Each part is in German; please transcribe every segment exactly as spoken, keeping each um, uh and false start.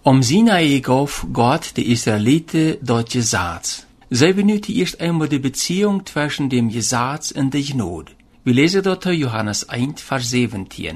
Om Sinai gaf Gott de Israeliten dat Gesetz. Zij benötigen eerst einmal die Beziehung zwischen dem Gesetz und der Gnade. Wir lesen dort Johannes eins, Vers zeventien.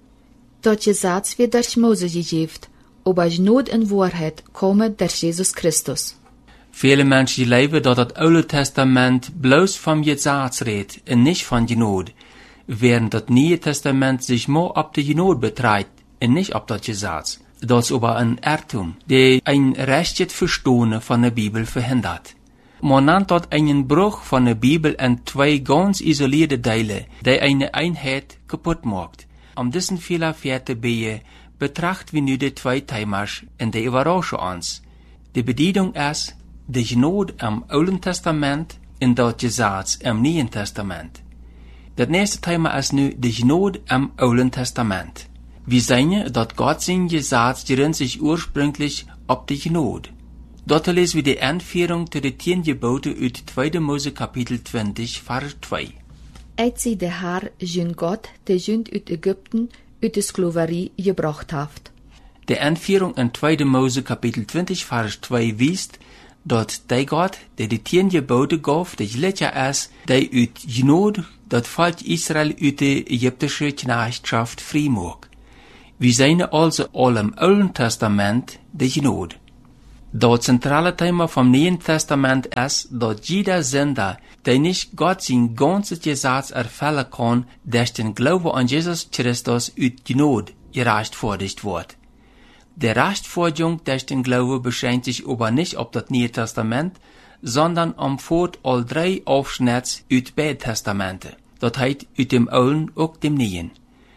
Dat Gesetz wird durch Mose gegeben, aber Gnade und Wahrheit kommen durch Jesus Christus. Viele Menschen leben dat het Oude Testament bloß vom Gesetz redt und nicht von Gnade, während das Neue Testament sich more op de Gnade betreibt und nicht op dat Gesetz. Dat is aber ein Irrtum, der ein rechtes Verstehen von der Bibel verhindert. Man nennt dort einen Bruch von der Bibel in zwei ganz isolierte Teile, die eine Einheit kaputt macht. Um diesen Fehler fair te beheer, betrachten wir nu die zwei Thema's in der Überraschung uns. Die Bedienung ist, de Gnade im Alten Testament und das Gesetz im Neuen Testament. Das nächste Thema ist nu de Gnade im Alten Testament. Wir sehen, dass Gott sein Gesetz gerinnert sich ursprünglich auf die Gnade. Dort lesen wir die Einführung zu den zehn Geboten aus zweiter Mose Kapitel zwanzig, Vers zwei. Als sie der Herr, jün Gott, der jün uit Ägypten, uit de Sklaverie gebracht haft. Die Einführung in zweiter Mose Kapitel zwanzig, Vers zwei wiest, dass der Gott, der die zehn Gebote gab, der letzte ist, der uit Gnade das Volk Israel uit der ägyptischen Knechtschaft frei macht. Wir sehen also all im Alten Testament die Gnade. Das zentrale Thema vom Neuen Testament ist, dass jeder Sünder, der nicht Gott sein ganzes Gesetz erfüllen kann, durch den Glauben an Jesus Christus aus Gnade gerechtfertigt wird. Die Rechtfertigung durch den Glauben beschränkt sich aber nicht auf das Neue Testament, sondern umfasst all drei Aufschnitte aus beiden Testamenten. Das heißt, aus dem Alten und dem Neuen.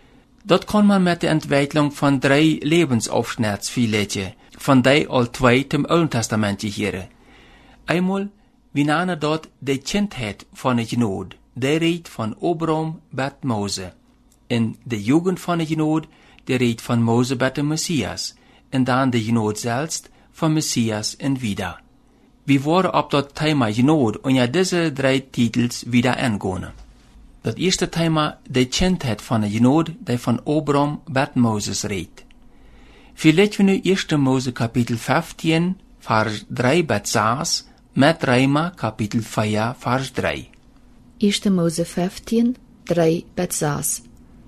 Das kann man mit der Entwicklung von drei Lebensaufschnitten vergleichen, von denen all zwei zum Alten Testament gehören. Einmal, wir nennen dort die Kindheit von der Gnade, der redt von Abraham bis Mose. In der Jugend von der Gnade, der redt von Mose bis dem Messias. Und dann der Gnade selbst von Messias und wieder. Wir wollen auf das Thema Gnade und ja diese drei Titels wieder eingehen. Das erste Thema, die Kindheit von der Gnade, die von Abraham bis Moses redt. Vielleicht wenn wir erster Mose Kapitel fünfzehn, Vers drei bis sechs, mit Römer Kapitel vier, Vers drei. erster Mose fünfzehn, drei bis sechs.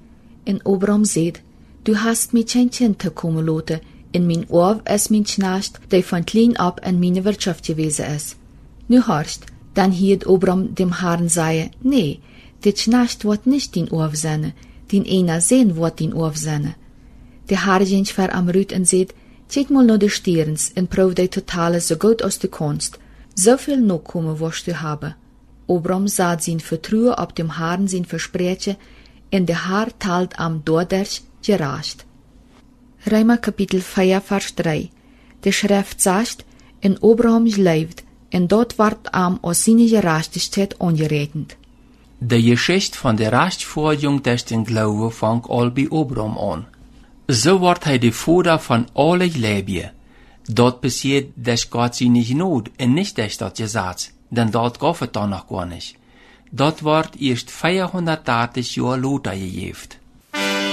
En Abraham sagt, du hast mich kein Kind kommen lassen, in mein Ohr ist mein Knecht, der von klein ab in meine Wirtschaft gewesen ist. Nu horcht, dann hielt Abraham dem Herrn sei, nee, der Knecht wird nicht den Ohr sein, den einer sehen wird den Ohr sein. Der Herr ging ver am Rüt und sagt, kijk mal nach de Sterns und proef die totale so gut aus der Kunst. So viel nachkommen wirst du haben. Abraham sah sein Vertrauen auf dem Herrn sein Versprechen, und der Herr teilt am dadurch gerecht. Römer Kapitel vier, Vers drei. Die Schrift sagt, in Abraham lebt, und dort ward am aus seiner Gerechtigkeit angerechnet. Die Geschichte von der Rechtfertigung durch den Glauben fängt all bei Abraham an. So wird er der Vater von allen Leben. Dort passiert durch Gott seine Gnade und nicht durch das Gesetz, denn dort gab es dann noch gar nicht. Dort wird erst vierhundertdreißig Jahre Luther gegeben.